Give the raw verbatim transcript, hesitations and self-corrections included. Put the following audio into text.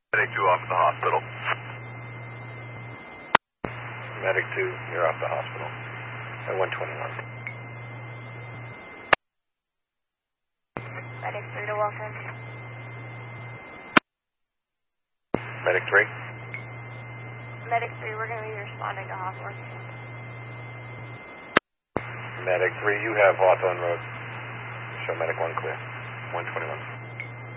Medic two off at the hospital. Medic two, you're off the hospital at one twenty-one. Medic three to Wilson. Medic three? Medic three, we're going to be responding to Hawthorne. Medic three, you have Hawthorne Road. Show Medic one clear. one twenty-one.